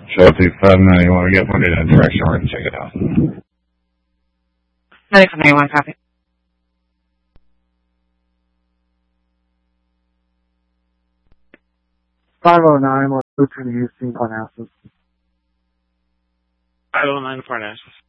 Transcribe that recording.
So if you want to get one in that direction, we're going to check it out. 9491, copy. 509, we're Lieutenant Houston, Parnassus. 509, Parnassus.